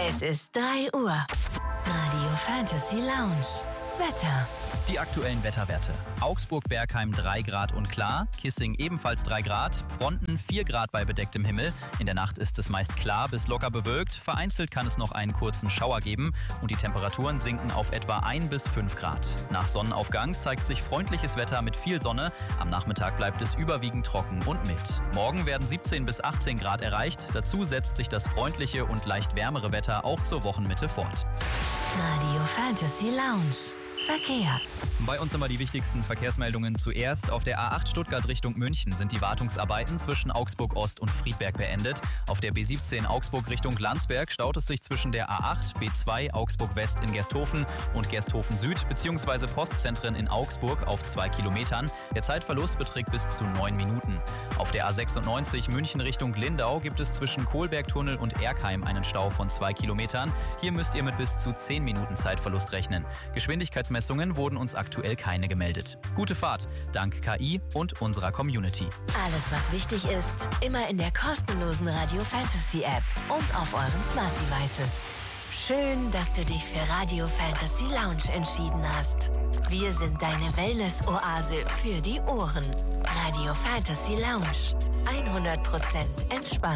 Es ist 3 Uhr. Radio Fantasy Lounge. Wetter. Die aktuellen Wetterwerte. Augsburg-Bergheim 3 Grad und klar, Kissing ebenfalls 3 Grad, Fronten 4 Grad bei bedecktem Himmel. In der Nacht ist es meist klar bis locker bewölkt, vereinzelt kann es noch einen kurzen Schauer geben und die Temperaturen sinken auf etwa 1 bis 5 Grad. Nach Sonnenaufgang zeigt sich freundliches Wetter mit viel Sonne, am Nachmittag bleibt es überwiegend trocken und mild. Morgen werden 17 bis 18 Grad erreicht, dazu setzt sich das freundliche und leicht wärmere Wetter auch zur Wochenmitte fort. Radio Fantasy Lounge. Verkehr. Bei uns immer die wichtigsten Verkehrsmeldungen zuerst. Auf der A8 Stuttgart Richtung München sind die Wartungsarbeiten zwischen Augsburg Ost und Friedberg beendet. Auf der B17 Augsburg Richtung Landsberg staut es sich zwischen der A8, B2 Augsburg West in Gersthofen und Gersthofen Süd bzw. Postzentren in Augsburg auf 2 Kilometern. Der Zeitverlust beträgt bis zu 9 Minuten. Auf der A96 München Richtung Lindau gibt es zwischen Kohlbergtunnel und Erkheim einen Stau von 2 Kilometern. Hier müsst ihr mit bis zu 10 Minuten Zeitverlust rechnen. Geschwindigkeitsmessungen wurden uns aktuell keine gemeldet. Gute Fahrt, dank KI und unserer Community. Alles, was wichtig ist, immer in der kostenlosen Radio Fantasy App und auf euren Smart Devices. Schön, dass du dich für Radio Fantasy Lounge entschieden hast. Wir sind deine Wellness-Oase für die Ohren. Radio Fantasy Lounge. 100% entspannt.